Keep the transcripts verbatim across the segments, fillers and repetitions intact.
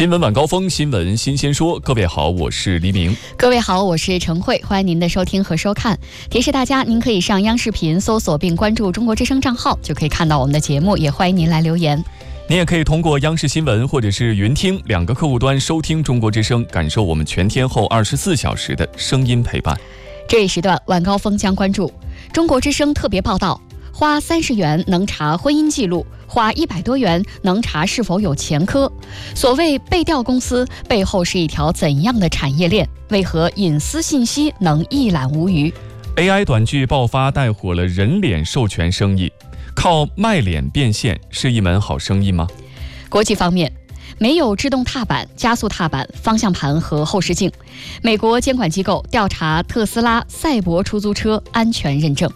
新闻晚高峰，新闻新鲜说。各位好，我是黎明。 各位好，我是陈慧，欢迎您的收听和收看。提示大家，您可以上央视频搜索并关注中国之声账号，就可以看到我们的节目，也欢迎您来留言。 您也可以通过央视新闻或者是云听两个客户端收听中国之声，感受我们全天候二十四小时的声音陪伴。 这一时段晚高峰将关注中国之声特别报道，花三十元能查婚姻记录，花一百多元能查是否有前科。所谓背调公司背后是一条怎样的产业链？为何隐私信息能一览无余？ A I 短剧爆发，带火了人脸授权生意，靠卖脸变现是一门好生意吗？ 国际方面，没有制动踏板、加速踏板、方向盘和后视镜，美国监管机构调查特斯拉赛博出租车安全认证。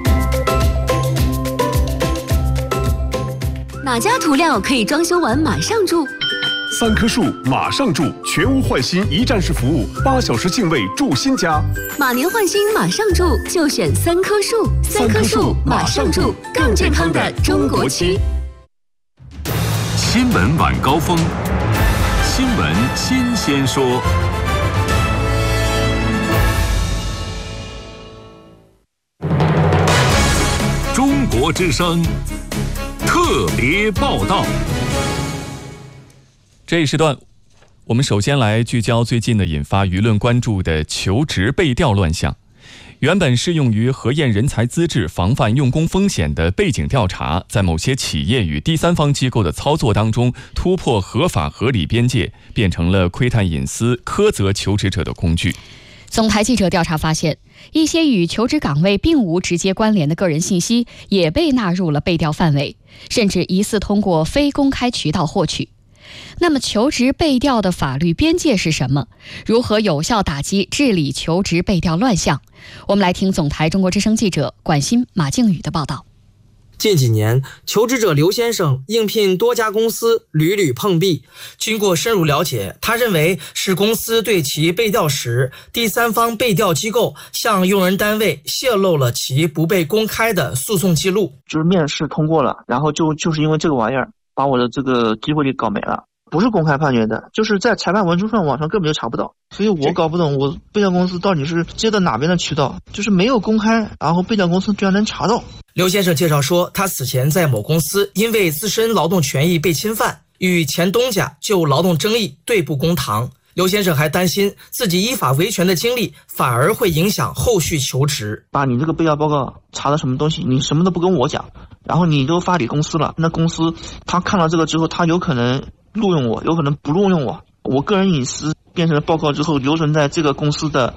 哪家涂料可以装修完马上住？ 三棵树马上住，全屋换新一站式服务，八小时净位住新家。 马年换新马上住，就选三棵树。三棵树马上住，更健康的中国区。 新闻晚高峰，新闻新鲜说。中国之声特别报道。 这一时段，我们首先来聚焦最近的引发舆论关注的求职背调乱象。原本适用于核验人才资质、防范用工风险的背景调查，在某些企业与第三方机构的操作当中，突破合法合理边界，变成了窥探隐私、苛责求职者的工具。 总台记者调查发现，一些与求职岗位并无直接关联的个人信息也被纳入了背调范围，甚至疑似通过非公开渠道获取。那么求职背调的法律边界是什么？如何有效打击治理求职背调乱象？我们来听总台中国之声记者管鑫、马靖宇的报道。 近几年，求职者刘先生应聘多家公司，屡屡碰壁。经过深入了解，他认为是公司对其背调时，第三方背调机构向用人单位泄露了其不被公开的诉讼记录。 就是面试通过了，然后就就是因为这个玩意儿，把我的这个机会给搞没了。不是公开判决的，就是在裁判文书上网上根本就查不到，所以我搞不懂我背调公司到底是接的哪边的渠道，就是没有公开，然后背调公司居然能查到。 刘先生介绍说，他此前在某公司因为自身劳动权益被侵犯，与前东家就劳动争议对簿公堂。刘先生还担心自己依法维权的经历反而会影响后续求职。 把你这个背调报告查的什么东西，你什么都不跟我讲，然后你都发给公司了，那公司他看到这个之后，他有可能录用我，有可能不录用我，我个人隐私变成了报告之后留存在这个公司的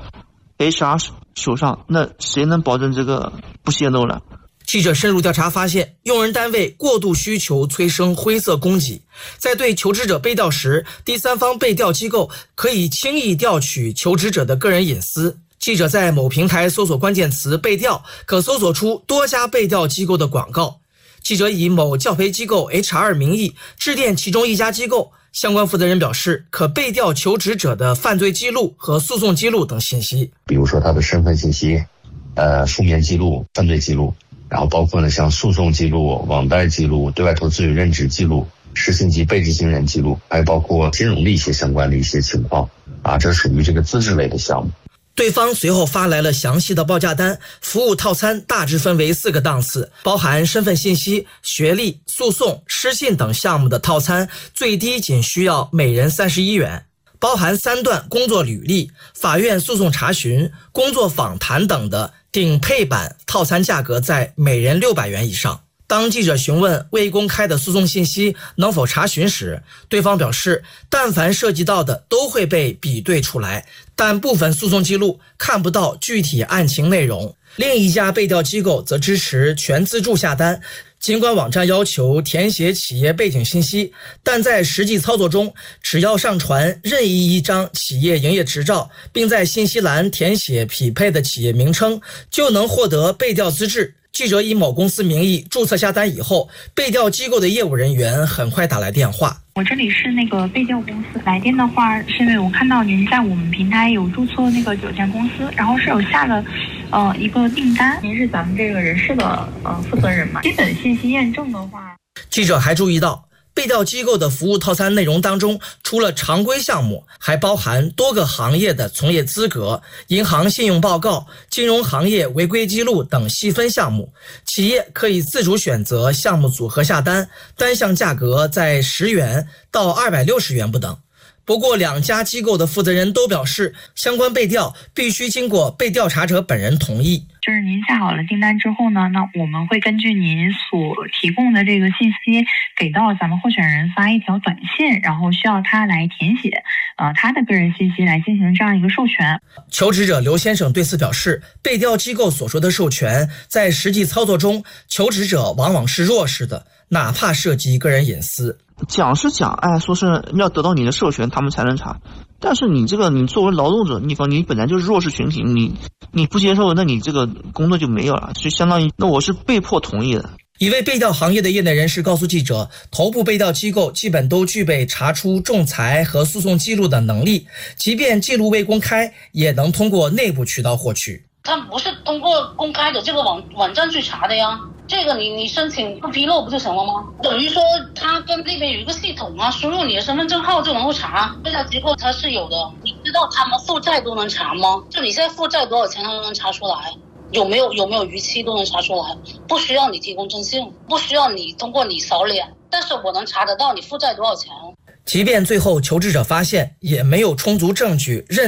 H R 手上，那谁能保证这个不泄露呢？ 记者深入调查发现，用人单位过度需求催生灰色供给，在对求职者背调时，第三方背调机构可以轻易调取求职者的个人隐私。记者在某平台搜索关键词背调，可搜索出多家背调机构的广告。记者以某教培机构 H R 名义致电其中一家机构，相关负责人表示，可背调求职者的犯罪记录和诉讼记录等信息， 比如说他的身份信息、呃负面记录、犯罪记录，然后包括呢像诉讼记录、网贷记录、对外投资与任职记录、实行及被执行人记录，还有包括金融的一些相关的一些情况啊，这属于这个资质类的项目。 对方随后发来了详细的报价单，服务套餐大致分为四个档次，包含身份信息、学历、诉讼、失信等项目的套餐，最低仅需要每人三十一元。包含三段工作履历、法院诉讼查询、工作访谈等的顶配版套餐价格在每人六百元以上。当记者询问未公开的诉讼信息能否查询时，对方表示，但凡涉及到的都会被比对出来，但部分诉讼记录看不到具体案情内容。另一家背调机构则支持全自助下单，尽管网站要求填写企业背景信息，但在实际操作中，只要上传任意一张企业营业执照，并在信息栏填写匹配的企业名称，就能获得背调资质。记者以某公司名义注册下单以后，背调机构的业务人员很快打来电话。 我这里是那个背调公司，来电的话是因为我看到您在我们平台有注册那个酒店公司，然后是有下了呃一个订单，您是咱们这个人事的呃负责人嘛？基本信息验证的话， 记者还注意到， 被调机构的服务套餐内容当中，除了常规项目，还包含多个行业的从业资格、银行信用报告、金融行业违规记录等细分项目。企业可以自主选择项目组合下单，单项价格在十元到二百六十元不等。不过，两家机构的负责人都表示，相关被调必须经过被调查者本人同意。 就是您下好了订单之后呢，那我们会根据您所提供的这个信息，给到咱们候选人发一条短信，然后需要他来填写呃他的个人信息来进行这样一个授权。 求职者刘先生对此表示，被调机构所说的授权，在实际操作中，求职者往往是弱势的，哪怕涉及个人隐私。 讲是讲，哎，说是要得到你的授权，他们才能查。但是你这个，你作为劳动者，你方你本来就是弱势群体，你你不接受，那你这个工作就没有了，就相当于那我是被迫同意的。 一位被调行业的业内人士告诉记者，头部被调机构基本都具备查出仲裁和诉讼记录的能力，即便记录未公开，也能通过内部渠道获取。 他不是通过公开的这个网网站去查的呀，这个你你申请不披露不就行了吗？等于说他跟那边有一个系统啊，输入你的身份证号就能够查。被调机构它是有的，你知道他们负债都能查吗？就你现在负债多少钱，他都能查出来。有没有有没有逾期都能查出来，不需要你提供征信，不需要你通过你扫脸，但是我能查得到你负债多少钱。 即便最后求职者发现也没有充足证据认